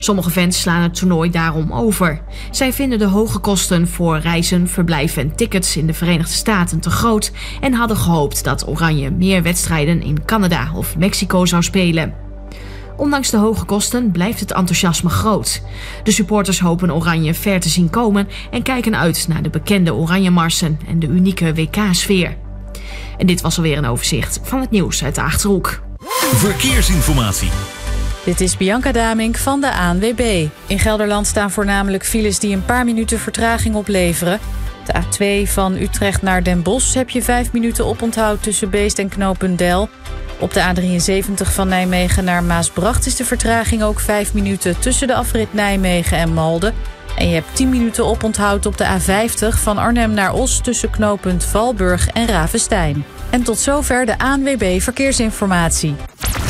Sommige fans slaan het toernooi daarom over. Zij vinden de hoge kosten voor reizen, verblijf en tickets in de Verenigde Staten te groot en hadden gehoopt dat Oranje meer wedstrijden in Canada of Mexico zou spelen. Ondanks de hoge kosten blijft het enthousiasme groot. De supporters hopen Oranje ver te zien komen en kijken uit naar de bekende Oranjemarsen en de unieke WK-sfeer. En dit was alweer een overzicht van het nieuws uit de Achterhoek. Verkeersinformatie. Dit is Bianca Damink van de ANWB. In Gelderland staan voornamelijk files die een paar minuten vertraging opleveren. De A2 van Utrecht naar Den Bosch heb je 5 minuten oponthoud tussen Beest en knooppunt Del. Op de A73 van Nijmegen naar Maasbracht is de vertraging ook 5 minuten tussen de afrit Nijmegen en Malden. En je hebt 10 minuten oponthoud op de A50 van Arnhem naar Os tussen knooppunt Valburg en Ravestein. En tot zover de ANWB Verkeersinformatie.